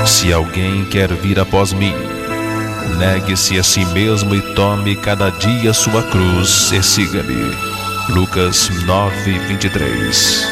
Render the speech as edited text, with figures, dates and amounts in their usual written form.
Se alguém quer vir após mim, negue-se a si mesmo e tome cada dia sua cruz e siga-me. Lucas 9:23.